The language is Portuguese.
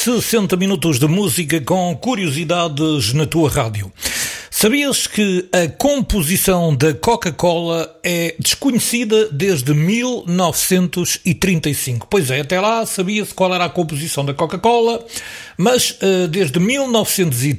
60 minutos de música com curiosidades na tua rádio. Sabias que a composição da Coca-Cola é desconhecida desde 1935? Pois é, até lá sabia-se qual era a composição da Coca-Cola, mas desde 1935